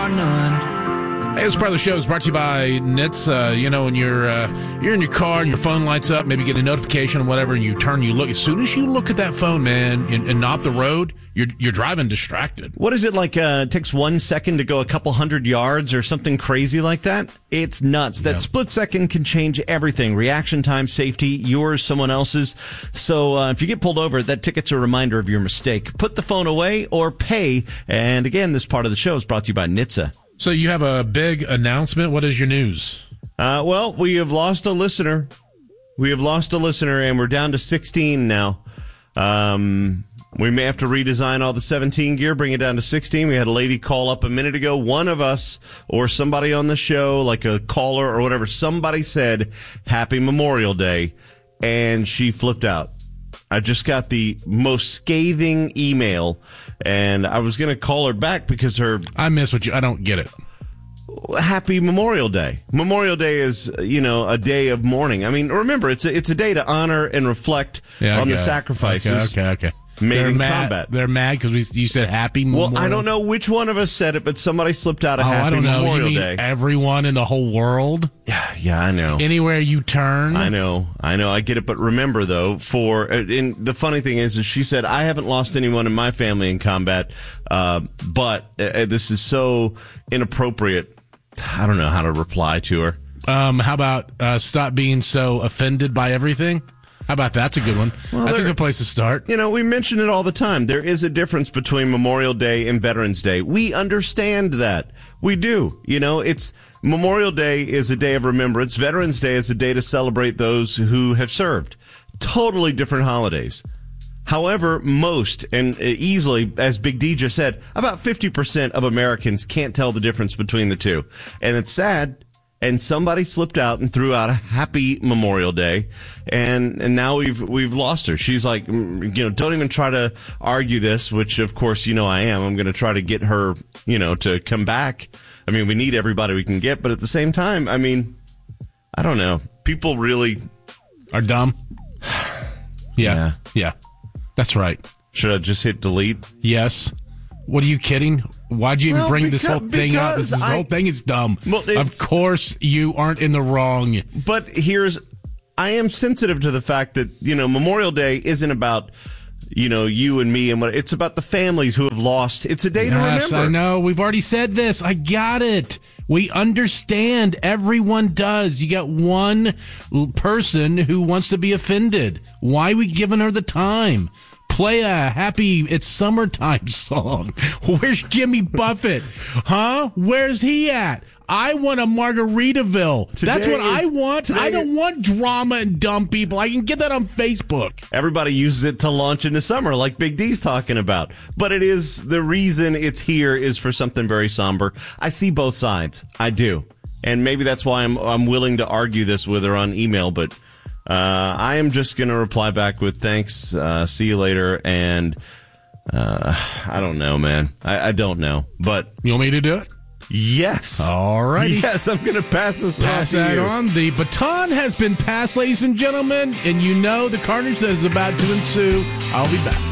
none. Hey, this part of the show is brought to you by NHTSA. When you're in your car and your phone lights up, maybe get a notification or whatever, and you turn, you look. As soon as you look at that phone, man, and not the road, you're driving distracted. What is it like? It takes 1 second to go a couple hundred yards or something crazy like that? It's nuts. That split second can change everything. Reaction time, safety, yours, someone else's. So if you get pulled over, that ticket's a reminder of your mistake. Put the phone away or pay. And again, this part of the show is brought to you by NHTSA. So you have a big announcement. What is your news? Well, we have lost a listener. And we're down to 16 now. We may have to redesign all the 17 gear, bring it down to 16. We had a lady call up a minute ago. One of us or somebody on the show, like a caller or whatever, somebody said, Happy Memorial Day, and she flipped out. I just got the most scathing email, and I was going to call her back because I don't get it. Happy Memorial Day. Memorial Day is, a day of mourning. I mean, remember, it's a day to honor and reflect on the sacrifices. Okay. Made in combat. They're mad because you said Happy Memorial. Well, I don't know which one of us said it, but somebody slipped out a Happy Memorial Day. Everyone in the whole world? Yeah, I know. Anywhere you turn? I know. I get it. But remember, though, the funny thing is she said, I haven't lost anyone in my family in combat, but this is so inappropriate. I don't know how to reply to her. How about stop being so offended by everything? How about that's a good one? Well, that's a good place to start. We mention it all the time. There is a difference between Memorial Day and Veterans Day. We understand that. We do. It's Memorial Day is a day of remembrance. Veterans Day is a day to celebrate those who have served. Totally different holidays. However, most, and easily, as Big D just said, about 50% of Americans can't tell the difference between the two. And it's sad. And somebody slipped out and threw out a Happy Memorial Day, and now we've lost her. She's like, don't even try to argue this, which of course I am. I'm going to try to get her, to come back. I mean, we need everybody we can get, but at the same time, I mean, I don't know. People really are dumb. Yeah, that's right. Should I just hit delete? Yes. What, are you kidding? Why'd you even bring this whole thing up? This whole thing is dumb. Well, of course you aren't in the wrong. But I am sensitive to the fact that, Memorial Day isn't about, you and me and what it's about the families who have lost. It's a day to remember. Yes, I know. We've already said this. I got it. We understand. Everyone does. You got one person who wants to be offended. Why are we giving her the time? Play a happy It's Summertime song. Where's Jimmy Buffett? Huh? Where's he at? I want a Margaritaville. That's what I want. I don't want drama and dumb people. I can get that on Facebook. Everybody uses it to launch into summer, like Big D's talking about. But it is, the reason it's here is for something very somber. I see both sides. I do. And maybe that's why I'm willing to argue this with her on email, but I am just going to reply back with thanks, see you later, and I don't know, man. I don't know, but... You want me to do it? Yes. All right. Yes, I'm going to pass this on. The baton has been passed, ladies and gentlemen, and the carnage that is about to ensue. I'll be back.